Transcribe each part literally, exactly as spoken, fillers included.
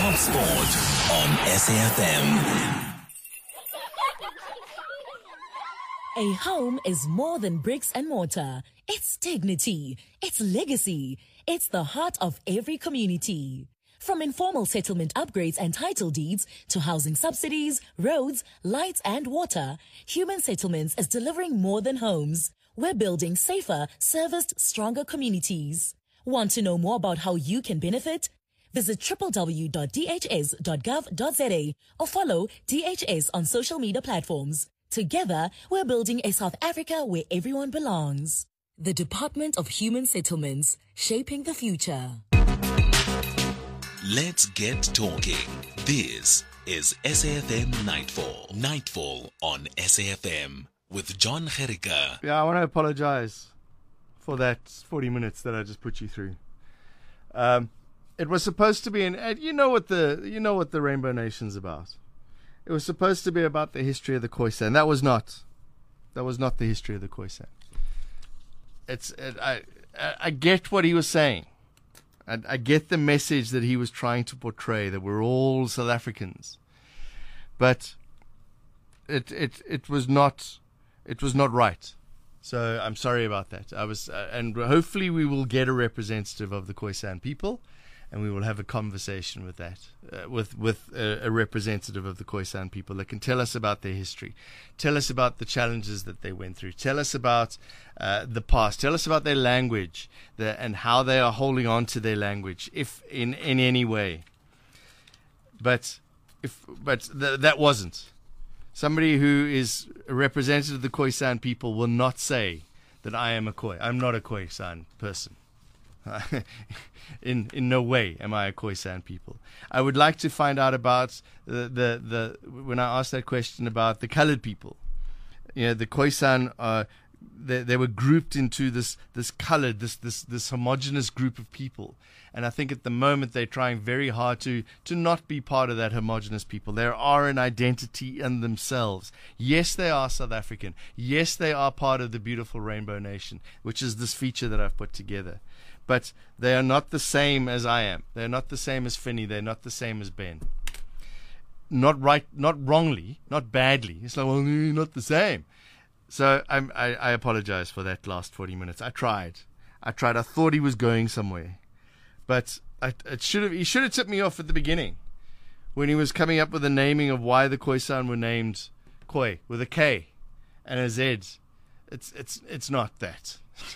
Top Sport on S A F M. A home is more than bricks and mortar. It's dignity. It's legacy. It's the heart of every community. From informal settlement upgrades and title deeds to housing subsidies, roads, lights and water, Human Settlements is delivering more than homes. We're building safer, serviced, stronger communities. Want to know more about how you can benefit? Visit w w w dot d h s dot gov dot z a or follow D H S on social media platforms. Together, we're building a South Africa where everyone belongs. The Department of Human Settlements, shaping the future. Let's get talking. This is S A F M Nightfall. Nightfall on S A F M with John Gericke. Yeah, I want to apologize for that forty minutes that I just put you through. Um, it was supposed to be an, you know what the, you know what the Rainbow Nation's about. It was supposed to be about the history of the Khoisan. That was not. That was not the history of the Khoisan. It's. It, I. I get what he was saying. I, I get the message that he was trying to portray, that we're all South Africans. But it. It. It was not. It was not right. So I'm sorry about that. I was. Uh, and hopefully we will get a representative of the Khoisan people. And we will have a conversation with that, uh, with with a, a representative of the Khoisan people that can tell us about their history, tell us about the challenges that they went through, tell us about uh, the past, tell us about their language, the, and how they are holding on to their language, if in, in any way. But if but th- that wasn't. Somebody who is a representative of the Khoisan people will not say that I am a Khoi. I'm not a Khoisan person. in in no way am I a Khoisan people. I would like to find out about the, the, the when I asked that question about the colored people. You know, the Khoisan, uh, they, they were grouped into this this colored, this this this homogenous group of people. And I think at the moment they're trying very hard to, to not be part of that homogenous people. They are an identity in themselves. Yes, they are South African. Yes, they are part of the beautiful Rainbow Nation, which is this feature that I've put together. But they are not the same as I am. They're not the same as Finney. They're not the same as Ben. Not right, not wrongly, not badly. It's like, well, you're not the same. So I'm, I, I apologize for that last forty minutes. I tried. I tried. I thought he was going somewhere. But I, it should have. He should have tipped me off at the beginning when he was coming up with the naming of why the Khoisan were named Khoi with a K and a Z. It's it's it's not that.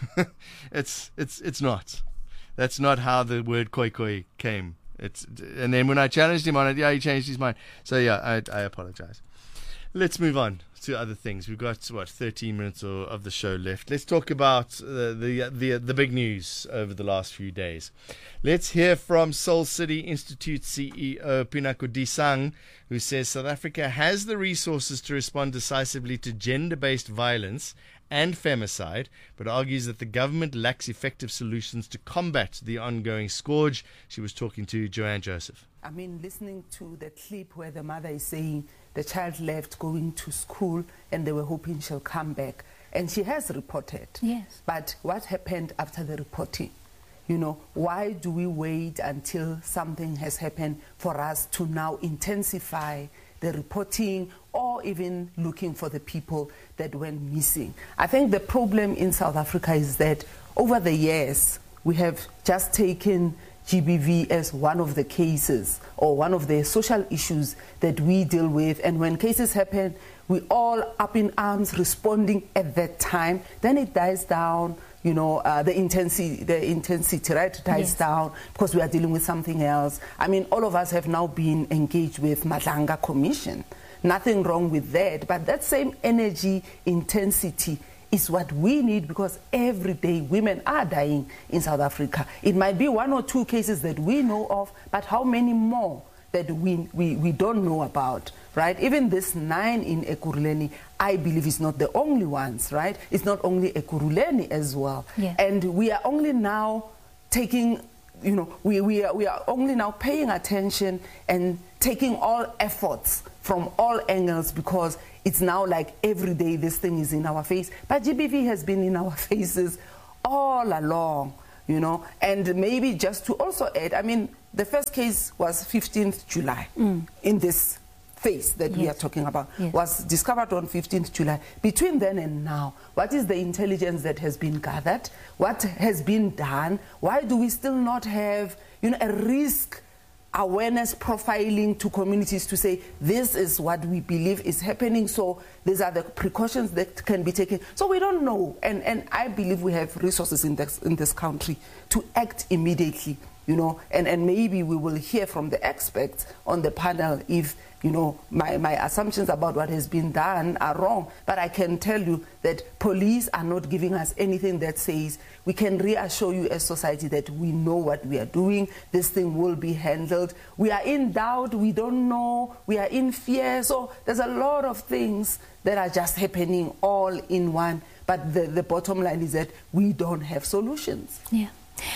it's it's it's not. That's not how the word Khoi Khoi came. It's and then when I challenged him on it, yeah, he changed his mind. So yeah, I I apologize. Let's move on to other things. We've got what thirteen minutes or, of the show left. Let's talk about uh, the the the big news over the last few days. Let's hear from Soul City Institute C E O Pinako Disang, who says South Africa has the resources to respond decisively to gender-based violence and femicide, but argues that the government lacks effective solutions to combat the ongoing scourge. She was talking to Joanne Joseph. I mean, listening to the clip where the mother is saying the child left going to school and they were hoping she'll come back. And she has reported. Yes. But what happened after the reporting? You know, why do we wait until something has happened for us to now intensify the reporting or even looking for the people that went missing? I think the problem in South Africa is that over the years, we have just taken G B V as one of the cases or one of the social issues that we deal with. And when cases happen, we all up in arms responding at that time. Then it dies down. You know, uh, the intensity, the intensity, right, dies yes. down because we are dealing with something else. I mean, all of us have now been engaged with Madlanga Commission. Nothing wrong with that, but that same energy, intensity is what we need because every day women are dying in South Africa. It might be one or two cases that we know of, but how many more that we, we, we don't know about, right? Even this nine in Ekurhuleni, I believe is not the only ones, right? It's not only Ekurhuleni as well. Yeah. And we are only now taking, you know, we, we, are, we are only now paying attention and taking all efforts from all angles because it's now like every day this thing is in our face. But G B V has been in our faces all along. you know. And maybe just to also add, I mean, the first case was fifteenth July mm. in this phase that yes. we are talking about, yes. was discovered on fifteenth July. Between then and now, what is the intelligence that has been gathered? What has been done? Why do we still not have, you know, a risk awareness profiling to communities to say this is what we believe is happening, so these are the precautions that can be taken? So we don't know, and and I believe we have resources in this in this country to act immediately, you know, and and maybe we will hear from the experts on the panel if, you know, my, my assumptions about what has been done are wrong. But I can tell you that police are not giving us anything that says we can reassure you as society that we know what we are doing, this thing will be handled. We are in doubt, we don't know, we are in fear. So there's a lot of things that are just happening all in one. But the, the bottom line is that we don't have solutions. Yeah.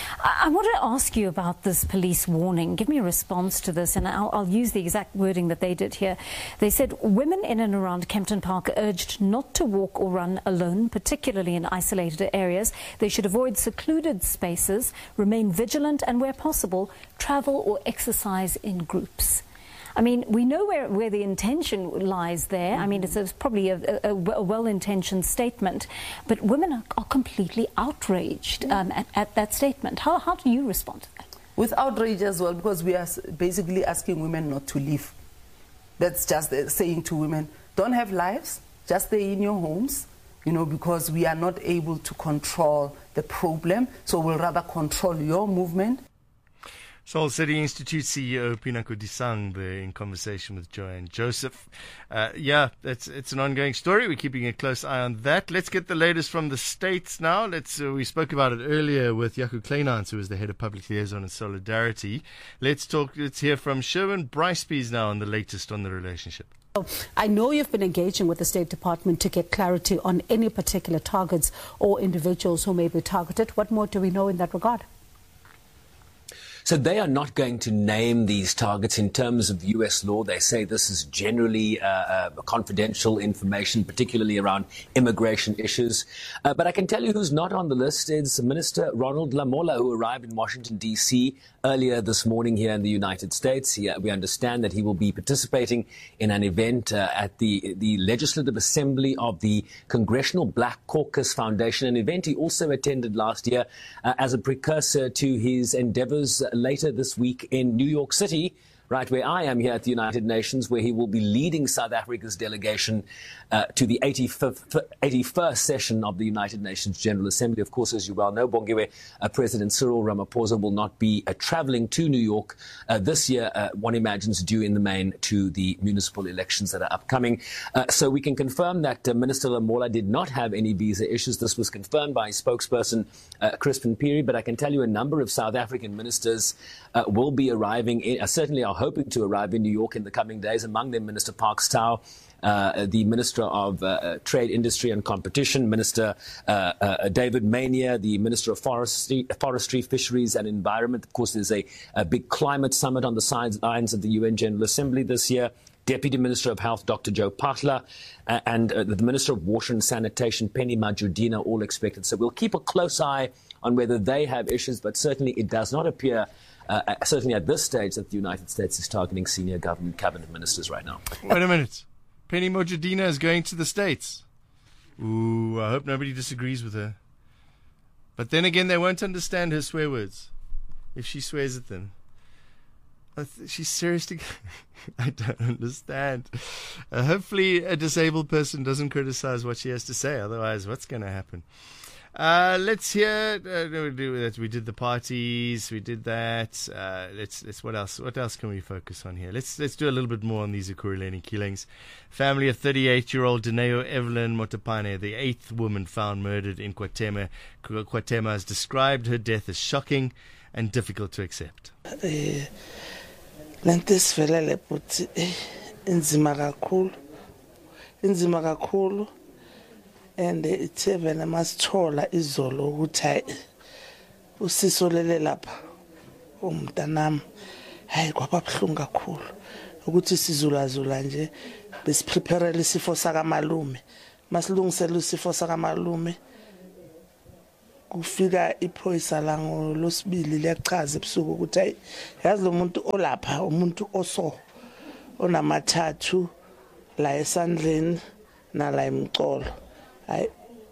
I want to ask you about this police warning. Give me a response to this, and I'll, I'll use the exact wording that they did here. They said, women in and around Kempton Park are urged not to walk or run alone, particularly in isolated areas. They should avoid secluded spaces, remain vigilant, and where possible, travel or exercise in groups. I mean, we know where, where the intention lies there. I mean, it's a, probably a, a, a well-intentioned statement, but women are, are completely outraged um, at, at that statement. How, how do you respond to that? With outrage as well, because we are basically asking women not to leave. That's just saying to women, don't have lives, just stay in your homes, you know, because we are not able to control the problem, so we'll rather control your movement. Seoul City Institute C E O Pinako Disang there in conversation with Joanne Joseph. Uh, yeah, it's it's an ongoing story. We're keeping a close eye on that. Let's get the latest from the States now. Let's uh, we spoke about it earlier with Jaco Kleinhans, who is the head of public liaison and solidarity. Let's talk. Let's hear from Sherwin Brycebees now on the latest on the relationship. I know you've been engaging with the State Department to get clarity on any particular targets or individuals who may be targeted. What more do we know in that regard? So they are not going to name these targets in terms of U S law. They say this is generally uh, uh, confidential information, particularly around immigration issues. Uh, but I can tell you who's not on the list is Minister Ronald Lamola, who arrived in Washington, D C earlier this morning here in the United States. He, uh, we understand that he will be participating in an event uh, at the, the Legislative Assembly of the Congressional Black Caucus Foundation, an event he also attended last year uh, as a precursor to his endeavors later this week in New York City, right where I am here at the United Nations, where he will be leading South Africa's delegation uh, to the eighty-first session of the United Nations General Assembly. Of course, as you well know, Bongiwe, uh, President Cyril Ramaphosa will not be uh, traveling to New York uh, this year, uh, one imagines, due in the main to the municipal elections that are upcoming. Uh, so we can confirm that uh, Minister Lamola did not have any visa issues. This was confirmed by his spokesperson, uh, Crispin Peary, but I can tell you a number of South African ministers uh, will be arriving, in, uh, certainly are hoping to arrive in New York in the coming days, among them Minister Parks Tau, uh, the Minister of uh, Trade, Industry and Competition, Minister uh, uh, David Mania, the Minister of Forestry, Forestry, Fisheries and Environment. Of course, there's a, a big climate summit on the sidelines of the U N General Assembly this year. Deputy Minister of Health, Doctor Joe Patla, uh, and uh, the Minister of Water and Sanitation, Penny Majudina, all expected. So we'll keep a close eye on whether they have issues, but certainly it does not appear Uh, certainly at this stage that the United States is targeting senior government cabinet ministers right now. Wait a minute. Penny Mojadina is going to the States. Ooh, I hope nobody disagrees with her. But then again, they won't understand her swear words if she swears at them. She's seriously... I don't understand. Uh, hopefully a disabled person doesn't criticize what she has to say. Otherwise, what's going to happen? Uh, let's hear. Uh, we, do that. We did the parties. We did that. Uh, let's. Let's. What else? What else can we focus on here? Let's. Let's do a little bit more on these Ekurhuleni killings. Family of thirty-eight-year-old Dineo Evelyn Motapane, the eighth woman found murdered in KwaThema. KwaThema has described her death as shocking and difficult to accept. Lantis velele puti inzima kakhulu, inzima kakhulu. And it's even a masithola izolo ukuthi usisolele lapha umntanami hayi kwababhlungu kakhulu ukuthi sizulazula nje besiprepare isifo saka malume masilungisela isifo saka malume kufika iphoyisa la ngolosibili liyachaza ebusuku ukuthi hayi yazi lo muntu olapha umuntu oso onamathathu la esandleni nala emqolo. Hayi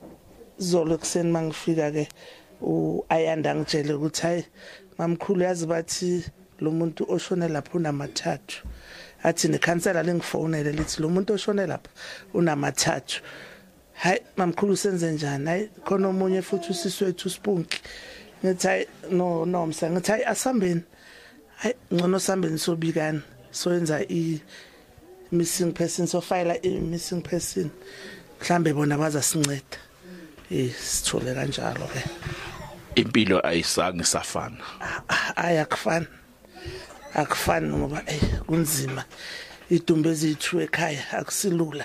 zolo kuseni mangifika ke uayanda ngitshele ukuthi hayi mamkhulu yazi bathi lo muntu oshone lapha unamathathu. Athi nekhansela lengifonele lithi lo muntu oshone lapha unamathathu. Hayi mamkhulu senze njani? Hayi khona omunye futhi usiswethu Spunki. Ngithi hayi no no msa ngithi hayi asambeni. Hayi ngcono sambeni sobikani soyenza i missing person so file i missing person. Mhlambe bona bazasinceda. Eh sithole kanjalo ke. Impilo ayisange safana. Ayakufana. Akufani ngoba eh kunzima. Idumbe ezithu ekhaya akusilula.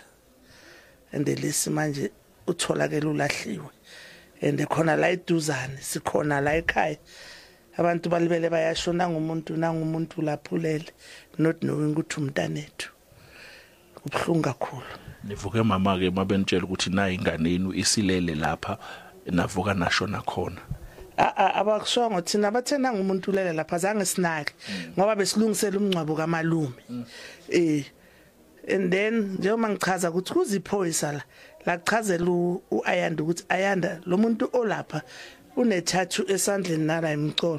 Ende lesi manje utholakela ulahliwe. Ende khona la iduzane sikhona la ekhaya. Abantu balibele bayashona ngumuntu nangumuntu laphulele not knowing ukuthi umntanethu. Ubhlungu kakhulu. Nivuke mama ke mabenitshela ukuthi na ingane yenu isilele lapha navuka nashona khona. Abakushongo thina bathena ngumuntu lele lapha zange sinake ngoba besilungisela umncwabo kamalume. Eh and then njengoba ngichaza ukuthi kuziphoyisa la la chazela uAyanda ukuthi Ayanda lo muntu olapha unethathu esandleni nala emqolo.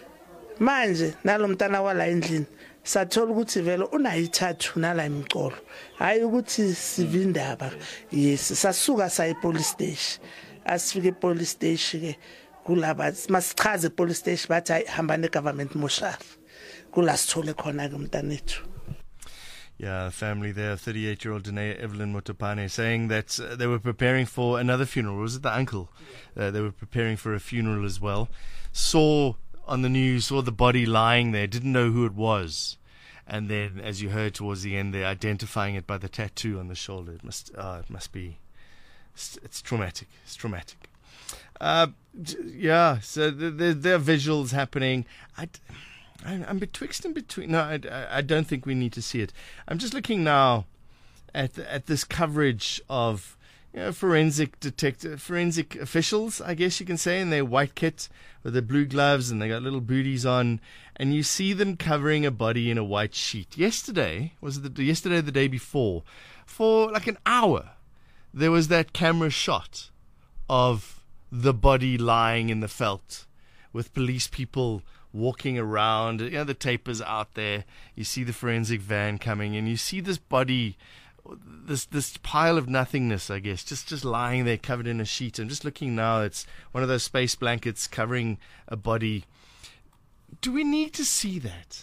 Manje nalomntana wala endlini sathola ukuthi vele unayithathu nala emqolo. Hayi ukuthi sivindaba. Yes sasuka sayi police station. Asifike police station ke kulaba masichaze police station bathi hamba ne government moshari. Kula sithole khona ke umntanethu. Yeah, the family there, thirty-eight-year-old Danae Evelyn Motopane, saying that uh, they were preparing for another funeral. Was it the uncle? Uh, they were preparing for a funeral as well. Saw on the news, saw the body lying there, didn't know who it was. And then, as you heard towards the end, they're identifying it by the tattoo on the shoulder. It must, uh, it must be, it's, it's traumatic. It's traumatic. Uh, yeah, so there, there are visuals happening. I, I'm betwixt and between. No, I, I don't think we need to see it. I'm just looking now at the, at this coverage of, you know, forensic detective, forensic officials, I guess you can say, in their white kit with their blue gloves, and they got little booties on, and you see them covering a body in a white sheet. Yesterday was it the yesterday or the day before, for like an hour, there was that camera shot of the body lying in the veldt with police people walking around. You know, the taper's out there. You see the forensic van coming, and you see this body, this this pile of nothingness, I guess, just just lying there covered in a sheet. I'm just looking now. It's one of those space blankets covering a body. Do we need to see that?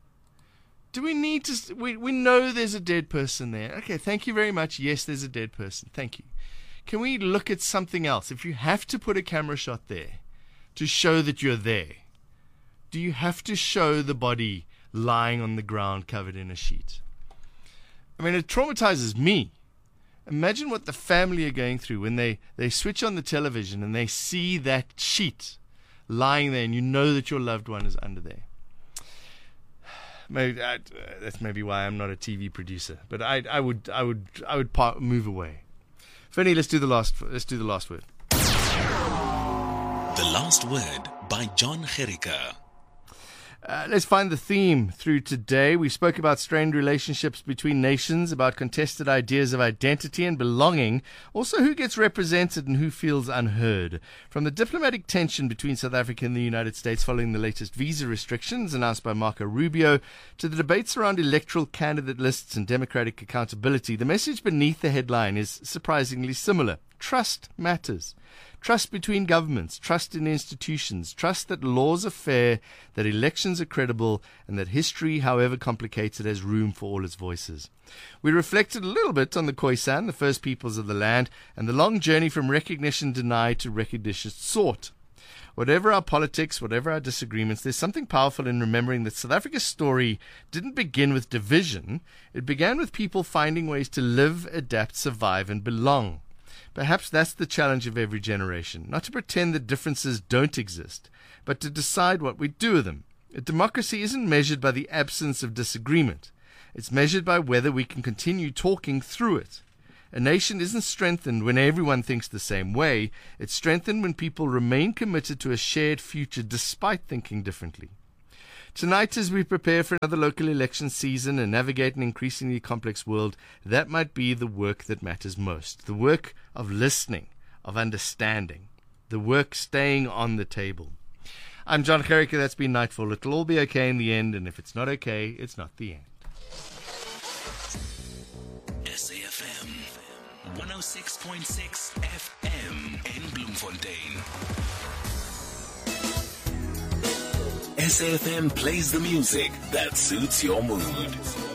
Do we need to? We we know there's a dead person there. Okay, thank you very much. Yes, there's a dead person. Thank you. Can we look at something else? If you have to put a camera shot there to show that you're there, do you have to show the body lying on the ground covered in a sheet? I mean, it traumatizes me. Imagine what the family are going through when they, they switch on the television and they see that sheet lying there, and you know that your loved one is under there. Maybe I, that's maybe why I'm not a T V producer, but I I would I would I would part, move away. Fanny, let's do the last let's do the last word. The Last Word by John Gericke. Uh, let's find the theme through today. We spoke about strained relationships between nations, about contested ideas of identity and belonging, also who gets represented and who feels unheard. From the diplomatic tension between South Africa and the United States following the latest visa restrictions announced by Marco Rubio, to the debates around electoral candidate lists and democratic accountability, the message beneath the headline is surprisingly similar. Trust matters. Trust between governments, trust in institutions, trust that laws are fair, that elections are credible, and that history, however complicated, has room for all its voices. We reflected a little bit on the Khoisan, the first peoples of the land, and the long journey from recognition denied to recognition sought. Whatever our politics, whatever our disagreements, there's something powerful in remembering that South Africa's story didn't begin with division. It began with people finding ways to live, adapt, survive, and belong. Perhaps that's the challenge of every generation, not to pretend that differences don't exist, but to decide what we do with them. A democracy isn't measured by the absence of disagreement. It's measured by whether we can continue talking through it. A nation isn't strengthened when everyone thinks the same way. It's strengthened when people remain committed to a shared future despite thinking differently. Tonight, as we prepare for another local election season and navigate an increasingly complex world, that might be the work that matters most. The work of listening, of understanding, the work staying on the table. I'm John Gericke. That's been Nightfall. It'll all be okay in the end, and if it's not okay, it's not the end. S A F M one oh six point six F M in Bloemfontein. S A F M plays the music that suits your mood.